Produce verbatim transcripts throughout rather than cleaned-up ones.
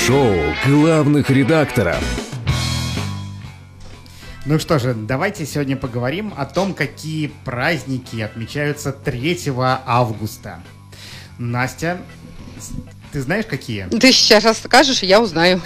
Шоу главных редакторов. Ну что же, давайте сегодня поговорим о том, какие праздники отмечаются третьего августа. Настя, ты знаешь, какие? Ты сейчас расскажешь, и я узнаю.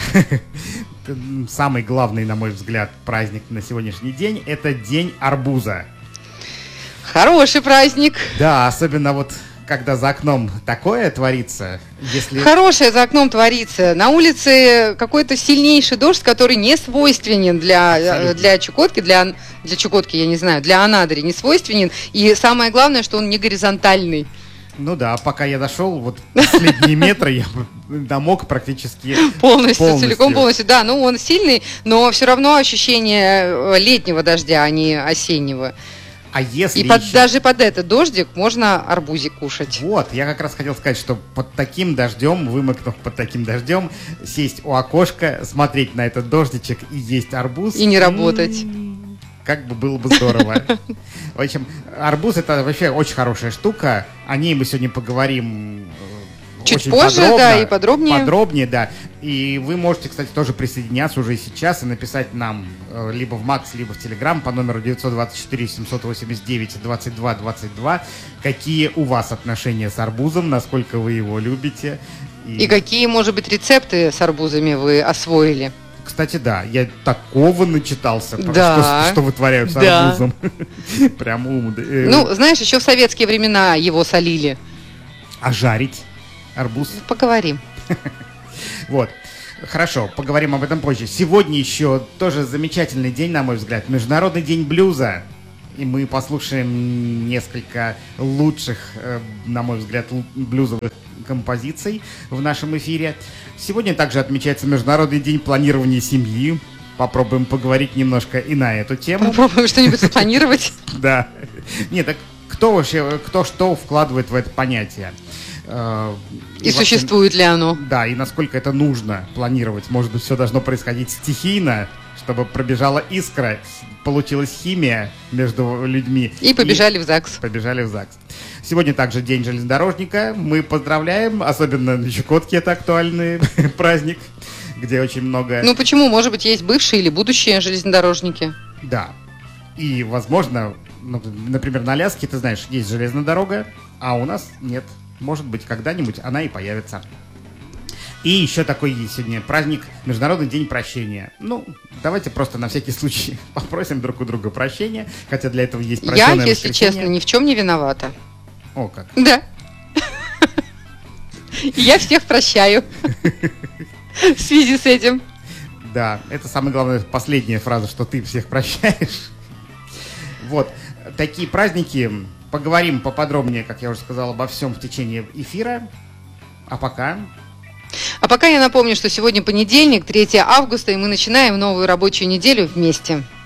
Самый главный, на мой взгляд, праздник на сегодняшний день – это День арбуза. Хороший праздник. Да, особенно вот когда за окном такое творится. Если... Хорошее за окном творится. На улице какой-то сильнейший дождь, который не свойственен для, для Чукотки, для, для Чукотки, я не знаю, для Анадыря не свойственен. И самое главное, что он не горизонтальный. Ну да, пока я дошел, вот последние метры я домок практически полностью, полностью, целиком полностью. Да, ну он сильный, но все равно ощущение летнего дождя, а не осеннего. А если И под, еще... даже под этот дождик можно арбузик кушать. Вот, я как раз хотел сказать, что под таким дождем, вымокнув под таким дождем, сесть у окошка, смотреть на этот дождичек и есть арбуз. И не работать. Как бы было бы здорово. В общем, арбуз — это вообще очень хорошая штука. О ней мы сегодня поговорим чуть очень позже, подробно, да, и подробнее. Подробнее, да. И вы можете, кстати, тоже присоединяться уже сейчас и написать нам э, либо в Макс, либо в Телеграм по номеру девять два четыре семь восемь девять двадцать два двадцать два, какие у вас отношения с арбузом, насколько вы его любите. И, и какие, может быть, рецепты с арбузами вы освоили. Кстати, да, я такого начитался, да. что, что вытворяют с да. арбузом. Прям ум. Ну, знаешь, еще в советские времена его солили. А жарить арбуз? Поговорим. Вот. Хорошо, поговорим об этом позже. Сегодня еще тоже замечательный день, на мой взгляд. Международный день блюза. И мы послушаем несколько лучших, на мой взгляд, блюзовых композиций в нашем эфире. Сегодня также отмечается Международный день планирования семьи. Попробуем поговорить немножко и на эту тему. Попробуем что-нибудь спланировать. Да. Нет, так кто вообще, кто что вкладывает в это понятие? И, и существует вообще, ли оно? Да, и насколько это нужно планировать. Может быть, все должно происходить стихийно, чтобы пробежала искра, получилась химия между людьми. И побежали и в ЗАГС. Побежали в ЗАГС. Сегодня также День железнодорожника. Мы поздравляем, особенно на Чукотке это актуальный праздник, где очень много... Ну почему? Может быть, есть бывшие или будущие железнодорожники? Да. И, возможно, например, на Аляске, ты знаешь, есть железная дорога, а у нас нет. Может быть, когда-нибудь она и появится. И еще такой есть сегодня праздник — Международный день прощения. Ну, давайте просто на всякий случай попросим друг у друга прощения, хотя для этого есть прощенное Я, если честно, ни в чем не виновата. О, как? Да. Я всех прощаю в связи с этим. Да, это самая главная последняя фраза, что ты всех прощаешь. Вот, такие праздники. Поговорим поподробнее, как я уже сказал, обо всем в течение эфира. А пока... А пока я напомню, что сегодня понедельник, третьего августа, и мы начинаем новую рабочую неделю вместе.